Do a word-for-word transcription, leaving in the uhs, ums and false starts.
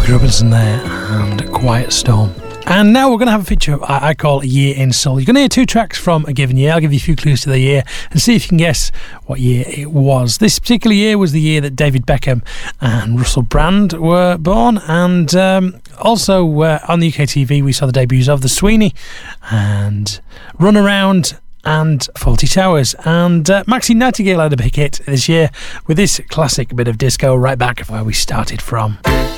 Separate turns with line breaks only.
Smokey Robinson there and Quiet Storm. And now we're going to have a feature I, I call A Year in Soul. You're going to hear two tracks from a given year. I'll give you a few clues to the year and see if you can guess what year it was. This particular year was the year that David Beckham and Russell Brand were born. And um, also uh, on the U K T V we saw the debuts of The Sweeney and Run Around and Fawlty Towers. And uh, Maxine Nightingale had a big hit this year with this classic bit of disco right back where we started from.